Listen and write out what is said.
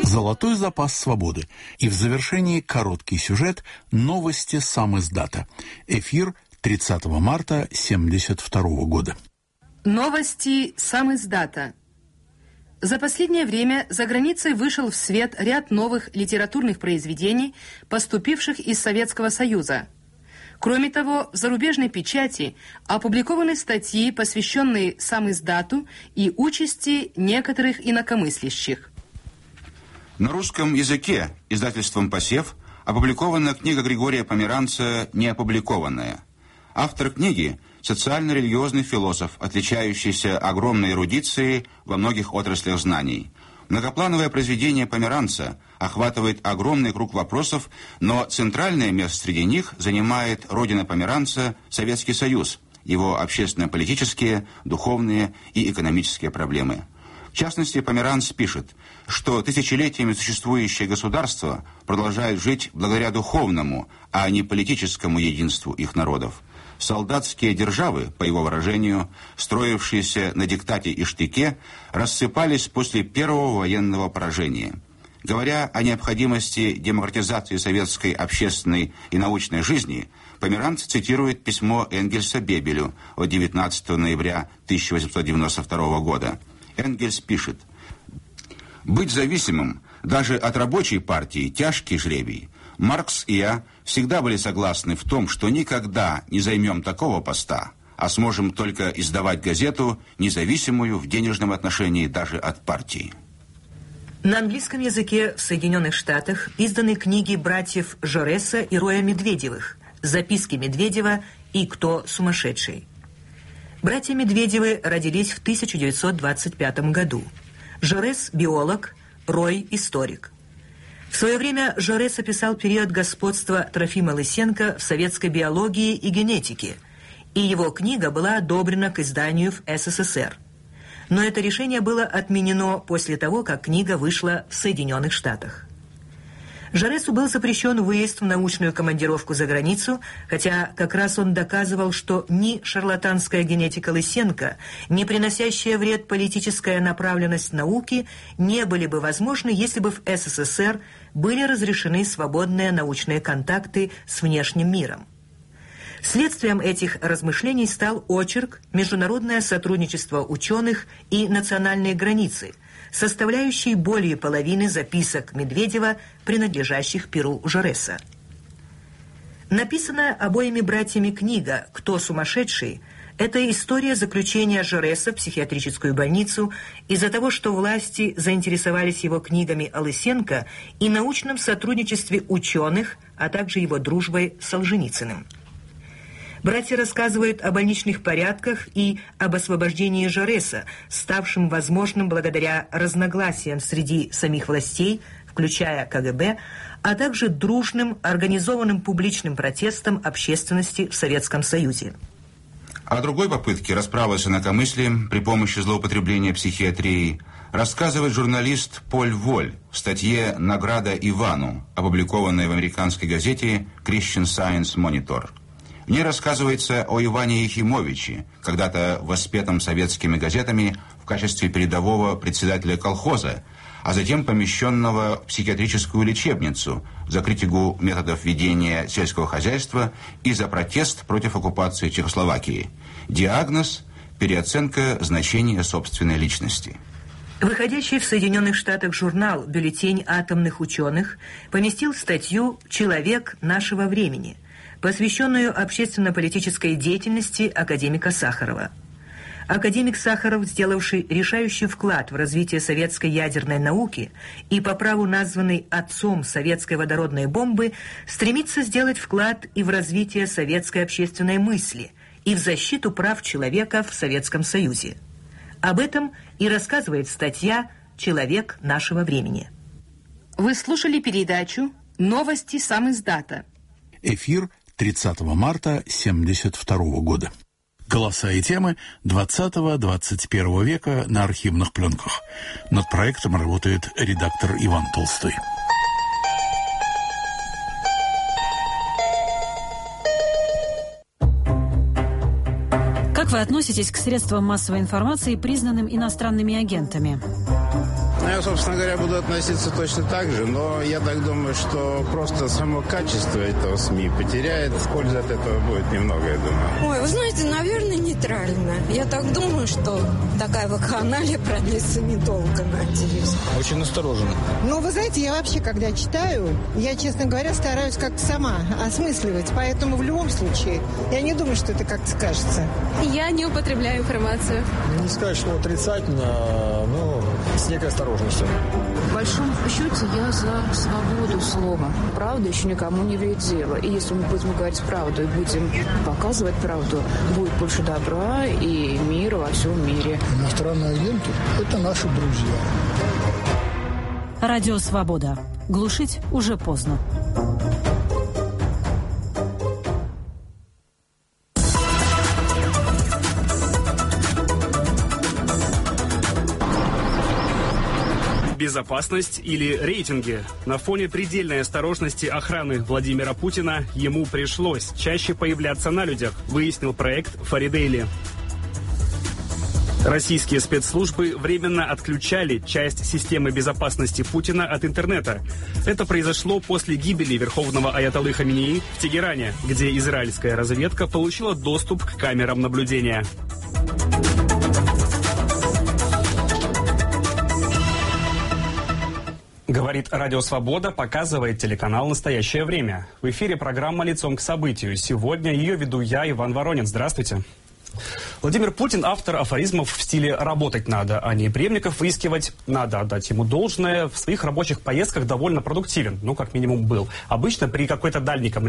«Золотой запас свободы». И в завершении короткий сюжет «Новости самиздата». Эфир 30 марта 1972 года. Новости самиздата. За последнее время за границей вышел в свет ряд новых литературных произведений, поступивших из Советского Союза. Кроме того, в зарубежной печати опубликованы статьи, посвященные самиздату и участи некоторых инакомыслящих. На русском языке издательством «Посев» опубликована книга Григория Померанца «Неопубликованная». Автор книги – социально-религиозный философ, отличающийся огромной эрудицией во многих отраслях знаний. Многоплановое произведение Померанца охватывает огромный круг вопросов, но центральное место среди них занимает родина Померанца – Советский Союз, его общественно-политические, духовные и экономические проблемы. В частности, Померанц пишет, что тысячелетиями существующее государство продолжает жить благодаря духовному, а не политическому единству их народов. Солдатские державы, по его выражению, строившиеся на диктате и штыке, рассыпались после первого военного поражения. Говоря о необходимости демократизации советской общественной и научной жизни, Померанц цитирует письмо Энгельса Бебелю от 19 ноября 1892 года. Энгельс пишет: «Быть зависимым даже от рабочей партии – тяжкий жребий. Маркс и я всегда были согласны в том, что никогда не займем такого поста, а сможем только издавать газету, независимую в денежном отношении даже от партии». На английском языке в Соединенных Штатах изданы книги братьев Жореса и Роя Медведевых «Записки Медведева» и «Кто сумасшедший?». Братья Медведевы родились в 1925 году. Жорес – биолог, Рой – историк. В свое время Жорес описал период господства Трофима Лысенко в советской биологии и генетике, и его книга была одобрена к изданию в СССР. Но это решение было отменено после того, как книга вышла в Соединенных Штатах. Жоресу был запрещен выезд в научную командировку за границу, хотя как раз он доказывал, что ни шарлатанская генетика Лысенко, ни приносящая вред политическая направленность науки не были бы возможны, если бы в СССР были разрешены свободные научные контакты с внешним миром. Следствием этих размышлений стал очерк «Международное сотрудничество ученых и национальные границы», составляющий более половины записок Медведева, принадлежащих перу Жореса. Написанная обоими братьями книга «Кто сумасшедший?» – это история заключения Жореса в психиатрическую больницу из-за того, что власти заинтересовались его книгами о Лысенко и научном сотрудничестве ученых, а также его дружбой с Солженицыным. Братья рассказывают о больничных порядках и об освобождении Жореса, ставшем возможным благодаря разногласиям среди самих властей, включая КГБ, а также дружным, организованным публичным протестом общественности в Советском Союзе. О другой попытке расправы с инакомыслием при помощи злоупотребления психиатрией рассказывает журналист Поль Воль в статье «Награда Ивану», опубликованной в американской газете Christian Science Monitor. В ней рассказывается о Иване Ефимовиче, когда-то воспетом советскими газетами в качестве передового председателя колхоза, а затем помещенного в психиатрическую лечебницу за критику методов ведения сельского хозяйства и за протест против оккупации Чехословакии. Диагноз – переоценка значения собственной личности. Выходящий в Соединенных Штатах журнал «Бюллетень атомных ученых» поместил статью «Человек нашего времени», посвященную общественно-политической деятельности академика Сахарова. Академик Сахаров, сделавший решающий вклад в развитие советской ядерной науки и по праву названный отцом советской водородной бомбы, стремится сделать вклад и в развитие советской общественной мысли, и в защиту прав человека в Советском Союзе. Об этом и рассказывает статья «Человек нашего времени». Вы слушали передачу «Новости самиздата». Эфир 30 марта 1972 года. Голоса и темы 20-21 века на архивных пленках. Над проектом работает редактор Иван Толстой. Как вы относитесь к средствам массовой информации, признанным иностранными агентами? Я, собственно говоря, буду относиться точно так же, но я так думаю, что просто само качество этого СМИ потеряет. Пользы от этого будет немного, я думаю. Ой, вы знаете, наверное, нейтрально. Я так думаю, что такая вакханалия продлится недолго, надеюсь. Очень настороженно. Ну, вы знаете, я вообще, когда читаю, я, честно говоря, стараюсь как-то сама осмысливать. Поэтому в любом случае я не думаю, что это как-то скажется. Я не употребляю информацию. Не сказать, что отрицательно, но с некой осторожностью. В большом счете я за свободу слова. Правда еще никому не вредила. И если мы будем говорить правду и будем показывать правду, будет больше добра и мира во всем мире. Иностранные агенты – это наши друзья. Радио «Свобода». Глушить уже поздно. Безопасность или рейтинги? На фоне предельной осторожности охраны Владимира Путина ему пришлось чаще появляться на людях, выяснил проект «Фаридейли». Российские спецслужбы временно отключали часть системы безопасности Путина от интернета. Это произошло после гибели верховного аятоллы Хаминеи в Тегеране, где израильская разведка получила доступ к камерам наблюдения. Говорит Радио Свобода, показывает телеканал «Настоящее время». В эфире программа «Лицом к событию». Сегодня ее веду я, Иван Воронин. Здравствуйте. Владимир Путин – автор афоризмов в стиле «работать надо», а не преемников выискивать. Надо отдать ему должное. В своих рабочих поездках довольно продуктивен, ну, как минимум, был. Обычно при какой-то дальней